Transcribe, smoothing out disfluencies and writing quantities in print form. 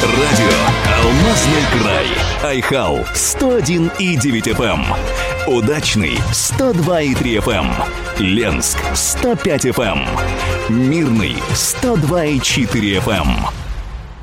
Радио «Алмазный край». Айхал 101,9 FM. Удачный 102,3 FM. Ленск 105 FM. Мирный 102,4 FM.